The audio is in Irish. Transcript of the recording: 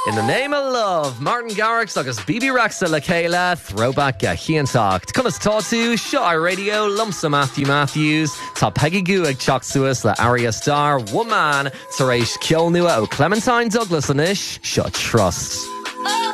In the Name of Love, Martin Garrix agus BB Rexa le chéile throwback a chiantacht. Cunas tátu, seo ar radio, lumsa Matthew Matthews, tá Peggy Goo ag teach suas le Aria Star, Woman, tar éis ceol nua ó Clementine Douglas anis, seo Trust.